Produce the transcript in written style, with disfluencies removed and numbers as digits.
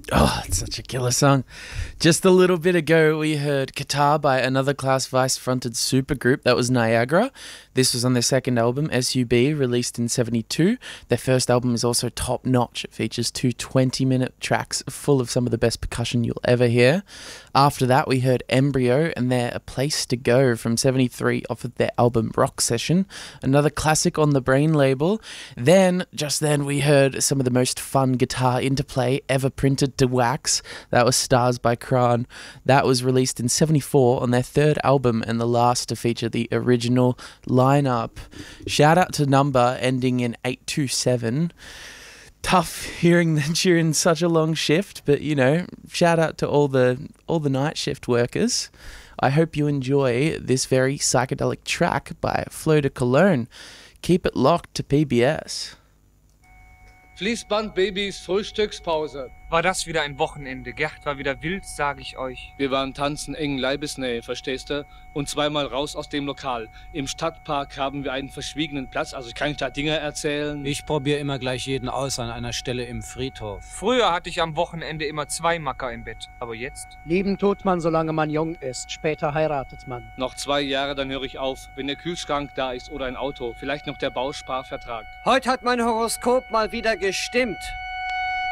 Oh, it's such a killer song. Just a little bit ago, we heard Guitar by another Class Vice fronted supergroup. That was Niagara. This was on their second album, SUB, released in 72. Their first album is also top notch. It features two 20-minute tracks full of some of the best percussion you'll ever hear. After that, we heard Embryo and their A Place to Go from 73 off of their album Rock Session, another classic on the Brain label. Just then, we heard some of the most fun guitar interplay ever printed to wax. That was Stars by Kran. That was released in 74 on their third album and the last to feature the original lineup. Shout out to number ending in 827. Tough hearing that you're in such a long shift, but shout out to all the night shift workers. I hope you enjoy this very psychedelic track by Fleur de Cologne. Keep it locked to PBS. Fließbandbabys Frühstückspause. War das wieder ein Wochenende. Gerd war wieder wild, sage ich euch. Wir waren tanzen engen Leibesnähe, verstehst du? Und zweimal raus aus dem Lokal. Im Stadtpark haben wir einen verschwiegenen Platz, also ich kann nicht da Dinge erzählen. Ich probiere immer gleich jeden aus an einer Stelle im Friedhof. Früher hatte ich am Wochenende immer 2 Macker im Bett. Aber jetzt? Lieben tut man, solange man jung ist. Später heiratet man. Noch 2 Jahre, dann höre ich auf. Wenn der Kühlschrank da ist oder ein Auto. Vielleicht noch der Bausparvertrag. Heute hat mein Horoskop mal wieder gestimmt.